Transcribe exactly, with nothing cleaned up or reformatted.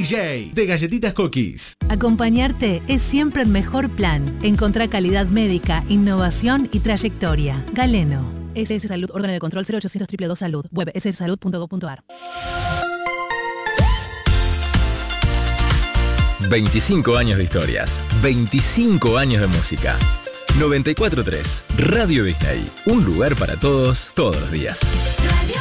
J de Galletitas Cookies. Acompañarte es siempre el mejor plan. Encontrá calidad médica, innovación y trayectoria. Galeno. S S Salud, órgano de control cero ochocientos dos dos dos Salud. Web s s salud punto gob punto a r. veinticinco años de historias, veinticinco años de música. noventa y cuatro punto tres Radio Disney, un lugar para todos, todos los días.